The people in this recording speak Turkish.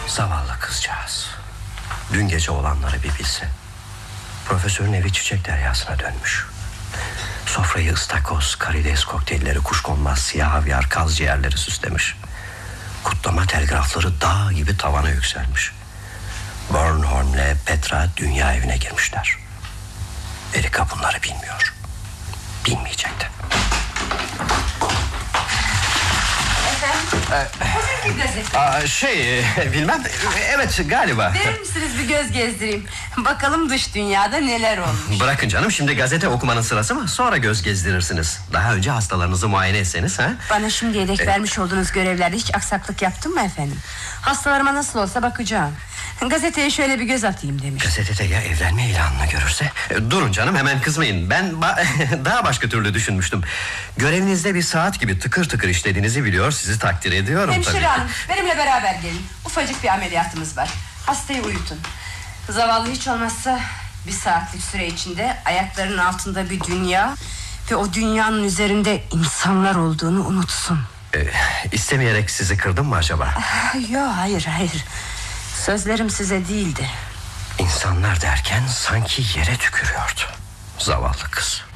Zavallı kızcağız. Dün gece olanları bir bilse. Profesörün evi çiçek deryasına dönmüş. Sofrayı ıstakoz, karides kokteylleri, kuşkonmaz, siyah havyar, kaz ciğerleri süslemiş. Kutlama telgrafları dağ gibi tavana yükselmiş. Bornholm'le Petra dünya evine girmişler. Erika bunları bilmiyor. Bilmeyecekti. Bugünkü gazete. Bilmem. Evet galiba. Verir misiniz bir göz gezdireyim. Bakalım dış dünyada neler olmuş. Bırakın canım, şimdi gazete okumanın sırası mı? Sonra göz gezdirirsiniz. Daha önce hastalarınızı muayene etseniz ha? Bana şimdiye dek vermiş olduğunuz görevlerde hiç aksaklık yaptın mı efendim? Hastalarıma nasıl olsa bakacağım. Gazeteye şöyle bir göz atayım demiş. Gazetede ya evlenme ilanını görürse? Durun canım, hemen kızmayın. Ben daha başka türlü düşünmüştüm. Görevinizde bir saat gibi tıkır tıkır işlediğinizi biliyor, sizi takdir ediyorum. Hemşire hanım, benimle beraber gelin. Ufacık bir ameliyatımız var. Hastayı uyutun. Zavallı hiç olmazsa bir saatlik süre içinde ayaklarının altında bir dünya ve o dünyanın üzerinde insanlar olduğunu unutsun. İstemeyerek sizi kırdım mı acaba? Yok, hayır. Sözlerim size değildi. İnsanlar derken sanki yere tükürüyordu. Zavallı kız.